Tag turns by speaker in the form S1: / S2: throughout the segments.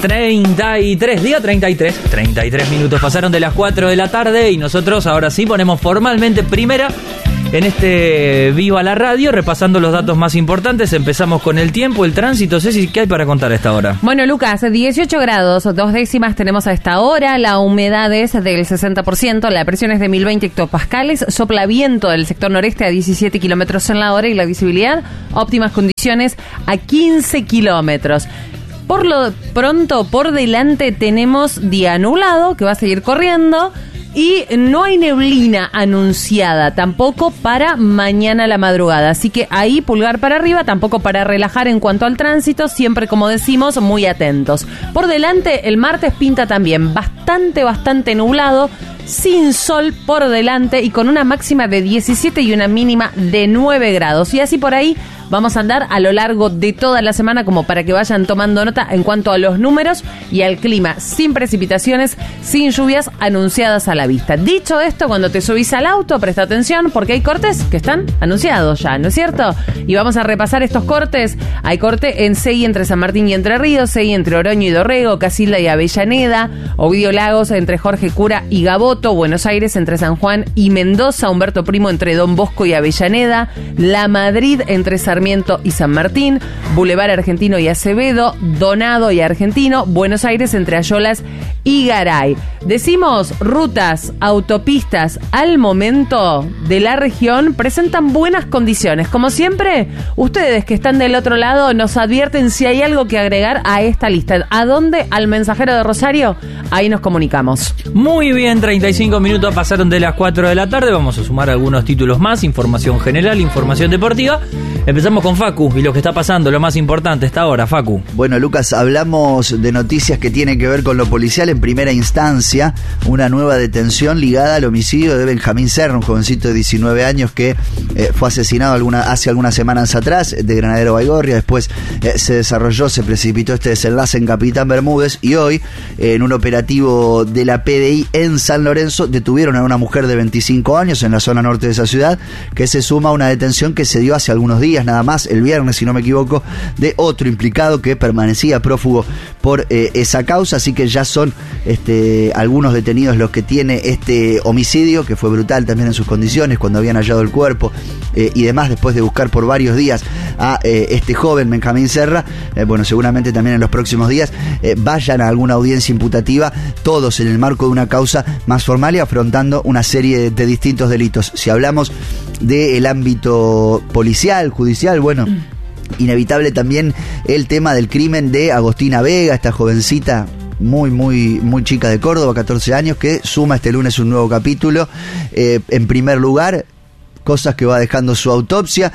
S1: 33 minutos pasaron de las 4 de la tarde y nosotros ahora sí ponemos formalmente primera en este Viva la Radio, repasando los datos más importantes. Empezamos con el tiempo, el tránsito. Ceci, ¿qué hay para contar a esta hora?
S2: Bueno, Lucas, 18 grados, 2 décimas tenemos a esta hora, la humedad es del 60%, la presión es de 1020 hectopascales, sopla viento del sector noreste a 17 kilómetros en la hora y la visibilidad, óptimas condiciones a 15 kilómetros. Por lo pronto, por delante tenemos día nublado, que va a seguir corriendo, y no hay neblina anunciada tampoco para mañana a la madrugada. Así que ahí pulgar para arriba, tampoco para relajar en cuanto al tránsito, siempre, como decimos, muy atentos. Por delante, el martes pinta también bastante nublado, sin sol por delante y con una máxima de 17 y una mínima de 9 grados. Y así por ahí vamos a andar a lo largo de toda la semana, como para que vayan tomando nota en cuanto a los números y al clima, sin precipitaciones, sin lluvias anunciadas a la vista. Dicho esto, cuando te subís al auto, presta atención porque hay cortes que están anunciados ya, ¿no es cierto? Y vamos a repasar estos cortes. Hay corte en CI entre San Martín y Entre Ríos, CI entre Oroño y Dorrego, Casilda y Avellaneda, Ovidio Lagos entre Jorge Cura y Gaboto, Buenos Aires entre San Juan y Mendoza, Humberto Primo entre Don Bosco y Avellaneda, La Madrid entre Sarmiento y San Martín, Boulevard Argentino y Acevedo, Donado y Argentino, Buenos Aires entre Ayolas y Garay. Decimos, rutas, autopistas al momento de la región presentan buenas condiciones. Como siempre, ustedes que están del otro lado nos advierten si hay algo que agregar a esta lista. ¿A dónde? Al mensajero de Rosario. Ahí nos comunicamos.
S1: Muy bien, 35 minutos pasaron de las 4 de la tarde. Vamos a sumar algunos títulos más, información general, información deportiva. Empezamos con Facu y lo que está pasando, lo más importante esta hora, Facu.
S3: Bueno, Lucas, hablamos de noticias que tienen que ver con lo policial. En primera instancia, una nueva detención ligada al homicidio de Benjamín Serra, un jovencito de 19 años que fue asesinado hace algunas semanas atrás, de Granadero Baigorria. Después se precipitó este desenlace en Capitán Bermúdez y hoy, en un operativo de la PDI en San Lorenzo, detuvieron a una mujer de 25 años en la zona norte de esa ciudad, que se suma a una detención que se dio hace algunos días, nada más, el viernes, si no me equivoco, de otro implicado que permanecía prófugo por esa causa. Así que ya son algunos detenidos los que tiene este homicidio, que fue brutal también en sus condiciones, cuando habían hallado el cuerpo y demás, después de buscar por varios días a este joven Benjamín Serra. Bueno, seguramente también en los próximos días vayan a alguna audiencia imputativa, todos en el marco de una causa más formal y afrontando una serie de distintos delitos. Si hablamos del ámbito policial, judicial, bueno, inevitable también el tema del crimen de Agostina Vega, esta jovencita muy chica de Córdoba, 14 años, que suma este lunes un nuevo capítulo. En primer lugar, cosas que va dejando su autopsia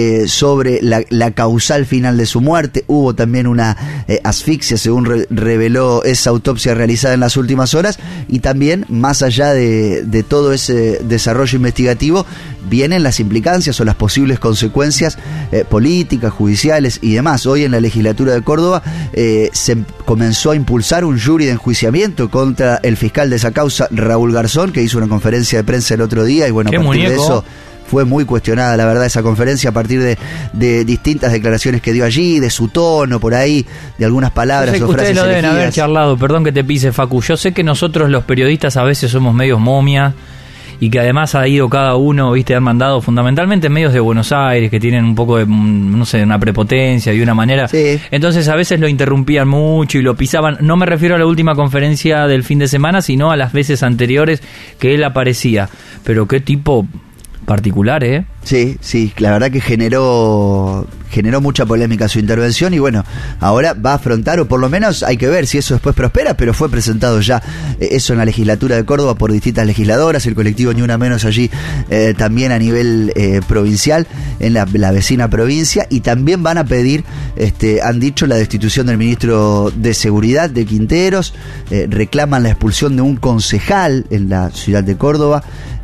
S3: sobre la causal final de su muerte. Hubo también una asfixia, según reveló esa autopsia realizada en las últimas horas, y también, más allá de todo ese desarrollo investigativo, vienen las implicancias o las posibles consecuencias políticas, judiciales y demás. Hoy en la legislatura de Córdoba se comenzó a impulsar un jury de enjuiciamiento contra el fiscal de esa causa, Raúl Garzón, que hizo una conferencia de prensa el otro día, y bueno, a partir de eso fue muy cuestionada, la verdad, esa conferencia, a partir de distintas declaraciones que dio allí, de su tono, por ahí, de algunas palabras o frases
S1: ustedes lo deben
S3: elegidas.
S1: haber charlado, perdón que te pise, Facu. Yo sé que nosotros los periodistas a veces somos medios momias, y que además ha ido cada uno, viste, han mandado fundamentalmente medios de Buenos Aires que tienen un poco de, no sé, una prepotencia y una manera.
S3: Sí.
S1: Entonces a veces lo interrumpían mucho y lo pisaban. No me refiero a la última conferencia del fin de semana, sino a las veces anteriores que él aparecía. Pero qué tipo particular, ¿eh?
S3: Sí, la verdad que generó mucha polémica su intervención, y bueno, ahora va a afrontar, o por lo menos hay que ver si eso después prospera, pero fue presentado ya eso en la legislatura de Córdoba por distintas legisladoras, el colectivo Ni Una Menos allí también a nivel provincial, en la vecina provincia, y también van a pedir, han dicho, la destitución del ministro de Seguridad de Quinteros, reclaman la expulsión de un concejal en la ciudad de Córdoba,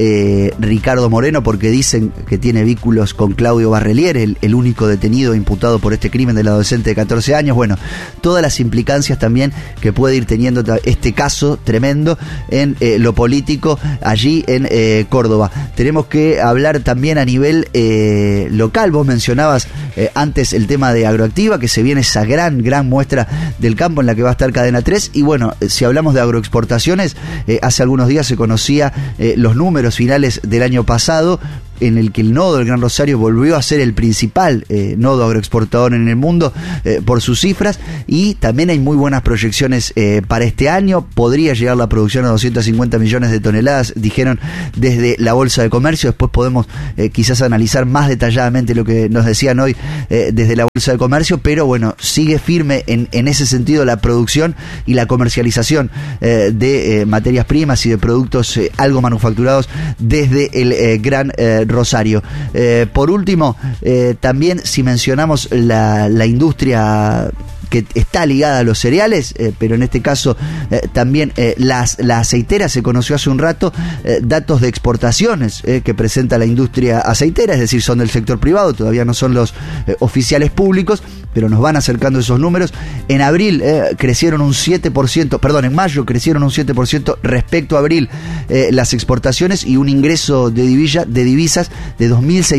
S3: Ricardo Moreno, porque dicen que tiene vínculos con Claudio Barrelier, el único detenido imputado por este crimen del adolescente de 14 años. Bueno, todas las implicancias también que puede ir teniendo este caso tremendo en lo político allí en Córdoba. Tenemos que hablar también a nivel local. Vos mencionabas antes el tema de Agroactiva, que se viene esa gran muestra del campo en la que va a estar Cadena 3. Y bueno, si hablamos de agroexportaciones, hace algunos días se conocía los números finales del año pasado, en el que el nodo del Gran Rosario volvió a ser el principal nodo agroexportador en el mundo por sus cifras, y también hay muy buenas proyecciones para este año. Podría llegar la producción a 250 millones de toneladas, dijeron desde la Bolsa de Comercio. Después podemos quizás analizar más detalladamente lo que nos decían hoy desde la Bolsa de Comercio, pero bueno, sigue firme en ese sentido la producción y la comercialización de materias primas y de productos algo manufacturados desde el Gran Rosario. Por último, también si mencionamos la industria que está ligada a los cereales, pero en este caso también la aceitera, se conoció hace un rato datos de exportaciones que presenta la industria aceitera, es decir, son del sector privado, todavía no son los oficiales públicos, pero nos van acercando esos números. En abril crecieron un 7%, perdón, en mayo crecieron un 7% respecto a abril las exportaciones, y un ingreso de divisas de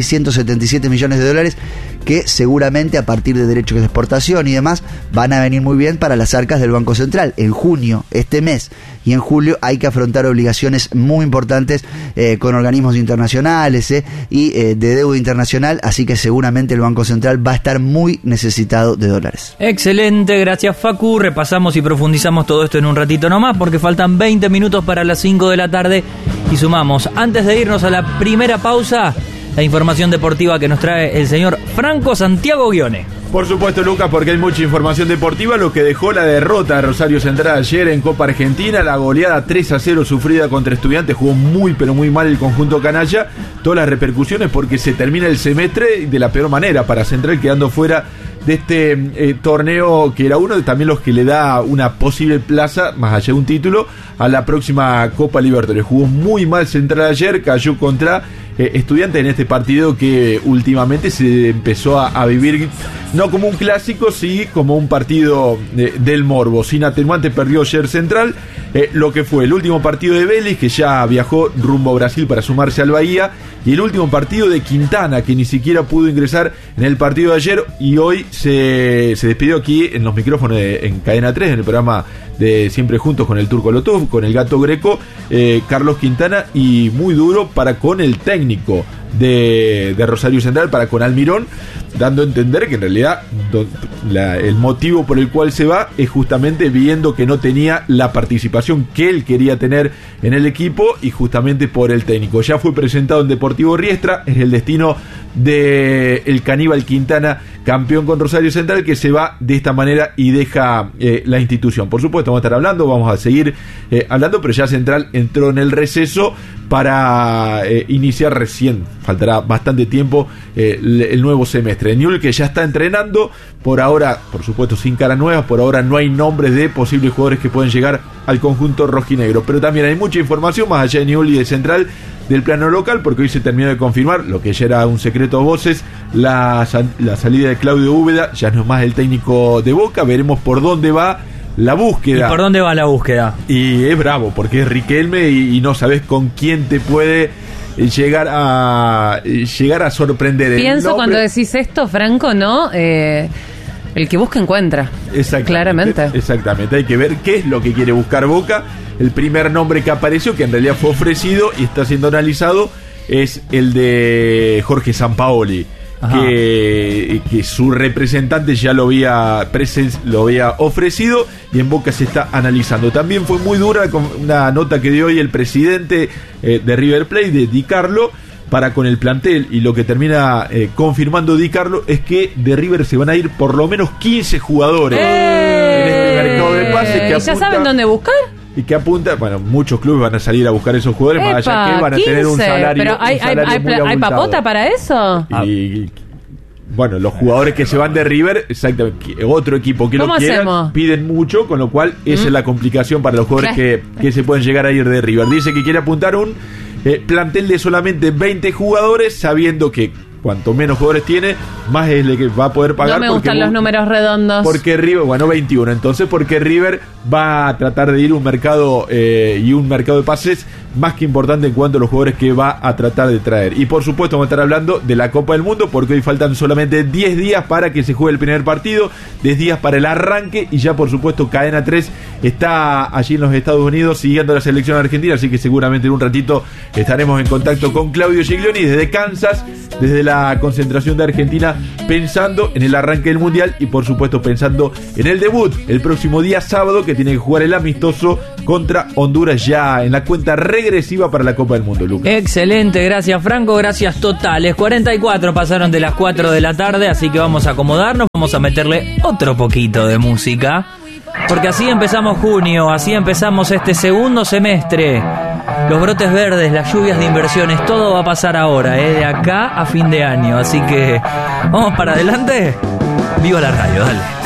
S3: 2.677 millones de dólares, que seguramente a partir de derechos de exportación y demás van a venir muy bien para las arcas del Banco Central. En junio, este mes, y en julio hay que afrontar obligaciones muy importantes con organismos internacionales y de deuda internacional, así que seguramente el Banco Central va a estar muy necesitado de dólares.
S1: Excelente, gracias Facu. Repasamos y profundizamos todo esto en un ratito nomás, porque faltan 20 minutos para las 5 de la tarde y sumamos, antes de irnos a la primera pausa, la información deportiva que nos trae el señor Franco Santiago Guione.
S4: Por supuesto, Lucas, porque hay mucha información deportiva, lo que dejó la derrota de Rosario Central ayer en Copa Argentina, la goleada 3-0 sufrida contra Estudiantes. Jugó muy pero muy mal el conjunto canalla, todas las repercusiones porque se termina el semestre de la peor manera para Central, quedando fuera de este torneo, que era uno de también los que le da una posible plaza, más allá de un título, a la próxima Copa Libertadores. Jugó muy mal Central ayer, cayó contra Estudiantes en este partido que últimamente se empezó a vivir no como un clásico, sí como un partido del morbo. Sin atenuante perdió ayer Central, lo que fue el último partido de Vélez, que ya viajó rumbo a Brasil para sumarse al Bahía, y el último partido de Quintana, que ni siquiera pudo ingresar en el partido de ayer, y hoy se despidió aquí en los micrófonos en Cadena 3, en el programa de Siempre Juntos con el Turco Lotov, con el Gato Greco, Carlos Quintana, y muy duro para con el técnico de Rosario Central, para con Almirón, dando a entender que en realidad el motivo por el cual se va es justamente viendo que no tenía la participación que él quería tener en el equipo, y justamente por el técnico. Ya fue presentado en Deportivo Riestra, es el destino de el Caníbal Quintana, campeón con Rosario Central, que se va de esta manera y deja la institución. Por supuesto vamos a estar hablando, vamos a seguir hablando, pero ya Central entró en el receso para iniciar recién, faltará bastante tiempo, el nuevo semestre. Newell, que ya está entrenando, por ahora, por supuesto sin cara nuevas, por ahora no hay nombres de posibles jugadores que pueden llegar al conjunto rojinegro, pero también hay mucha información más allá de Newell y de Central del plano local, porque hoy se terminó de confirmar lo que ya era un secreto a voces, la salida de Claudio Úbeda, ya no es más el técnico de Boca. Veremos por dónde va la búsqueda.
S1: ¿Y por dónde va la búsqueda?
S4: Y es bravo, porque es Riquelme y no sabes con quién te puede llegar a sorprender.
S2: Pienso cuando decís esto, Franco, ¿no? El que busca encuentra. Claramente.
S4: Exactamente. Hay que ver qué es lo que quiere buscar Boca. El primer nombre que apareció, que en realidad fue ofrecido y está siendo analizado, es el de Jorge Sampaoli, que su representante ya lo había ofrecido, y en Boca se está analizando. También fue muy dura con una nota que dio hoy el presidente de River Plate, de Di Carlo, para con el plantel, y lo que termina confirmando Di Carlo es que de River se van a ir por lo menos 15 jugadores en este mercado de pases, que
S2: ¿ya saben dónde buscar?
S4: Y que apunta, bueno, muchos clubes van a salir a buscar esos jugadores, más allá que van a tener un salario.
S2: Pero ¿hay papota para eso?
S4: Y bueno, los jugadores que se van de River, exactamente, otro equipo que lo quieran, piden mucho, con lo cual esa es la complicación para los jugadores que se pueden llegar a ir de River. Dice que quiere apuntar un plantel de solamente 20 jugadores, sabiendo que cuanto menos jugadores tiene, más es el que va a poder pagar.
S2: No me gustan los números redondos.
S4: Porque River, bueno, 21, entonces porque River va a tratar de ir a un mercado y un mercado de pases más que importante en cuanto a los jugadores que va a tratar de traer. Y por supuesto vamos a estar hablando de la Copa del Mundo, porque hoy faltan solamente 10 días para que se juegue el primer partido, 10 días para el arranque, y ya por supuesto Cadena 3 está allí en los Estados Unidos siguiendo la selección argentina, así que seguramente en un ratito estaremos en contacto con Claudio Giglioni desde Kansas, desde la concentración de Argentina, pensando en el arranque del Mundial y por supuesto pensando en el debut el próximo día sábado, que tiene que jugar el amistoso contra Honduras, ya en la cuenta regresiva para la Copa del Mundo, Lucas.
S1: Excelente, gracias Franco, gracias totales. 44 pasaron de las 4 de la tarde, así que vamos a acomodarnos, vamos a meterle otro poquito de música, porque así empezamos junio, así empezamos este segundo semestre. Los brotes verdes, las lluvias de inversiones, todo va a pasar ahora, de acá a fin de año, así que vamos para adelante. Viva la radio, dale.